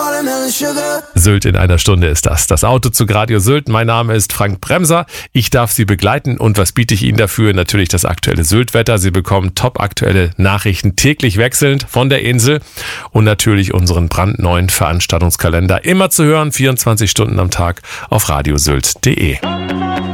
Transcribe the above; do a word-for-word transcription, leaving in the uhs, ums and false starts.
Sylt in einer Stunde ist das. Das Autozug Radio Sylt. Mein Name ist Frank Bremser. Ich darf Sie begleiten. Und was biete ich Ihnen dafür? Natürlich das aktuelle Sylt-Wetter. Sie bekommen top aktuelle Nachrichten täglich wechselnd von der Insel. Und natürlich unseren brandneuen Veranstaltungskalender. Immer zu hören, vierundzwanzig Stunden am Tag auf radiosylt punkt de.